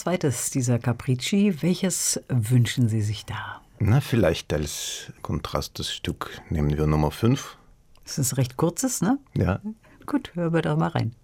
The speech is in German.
zweites dieser Capricci. Welches wünschen Sie sich da? Na, vielleicht als Kontrast das Stück nehmen wir Nummer 5. Das ist recht kurzes, ne? Ja. Gut, hören wir doch mal rein.